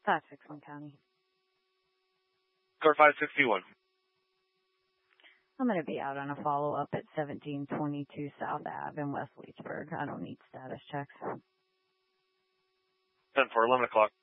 561 County. Car 561. I'm going to be out on a follow-up at 1722 South Ave in West Leechburg. I don't need status checks. 10 for 11 o'clock.